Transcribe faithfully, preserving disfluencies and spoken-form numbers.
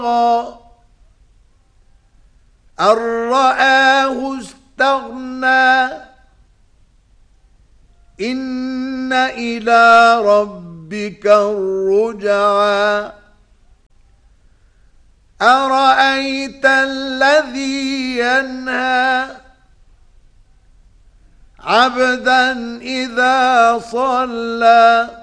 أن رآه استغنى إن إلى ربك الرجعى أرأيت الذي ينهى عبدا إذا صلى